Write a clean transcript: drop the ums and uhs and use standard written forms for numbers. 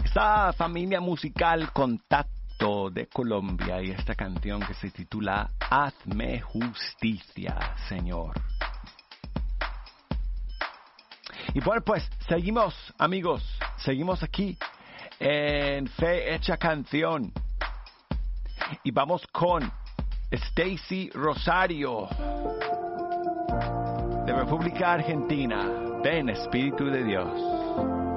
Esa familia musical Contacto de Colombia y esta canción que se titula Hazme Justicia, Señor. Y bueno, pues seguimos, amigos, seguimos aquí en Fe Hecha Canción. Y vamos con Stacy Rosario, de República Argentina. Ven, Espíritu de Dios.